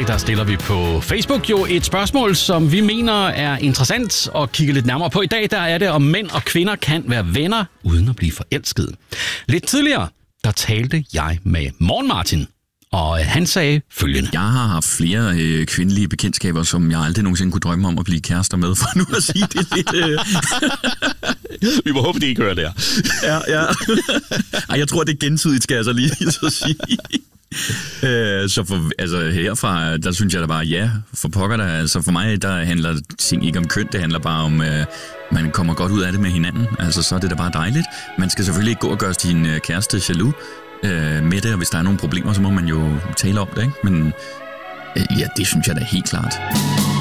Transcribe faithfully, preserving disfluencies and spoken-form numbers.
der stiller vi på Facebook jo et spørgsmål, som vi mener er interessant at kigge lidt nærmere på. I dag der er det, om mænd og kvinder kan være venner uden at blive forelsket. Lidt tidligere, der talte jeg med Morgen Martin, og han sagde følgende. Jeg har haft flere øh, kvindelige bekendtskaber, som jeg aldrig nogensinde kunne drømme om at blive kærester med, for nu at sige det lidt... Øh... Vi må håbe, de ikke hører det her. Ja, ja. Ej, jeg tror, det er gensidigt, skal jeg så lige så sige. Øh, så for, altså, herfra, der synes jeg da bare, ja, for pokker der. Altså for mig, der handler ting ikke om køn, det handler bare om, øh, man kommer godt ud af det med hinanden. Altså så er det da bare dejligt. Man skal selvfølgelig ikke gå og gøre sin øh, kæreste jaloux øh, med det, og hvis der er nogle problemer, så må man jo tale om det, ikke? Men øh, ja, det synes jeg da helt klart.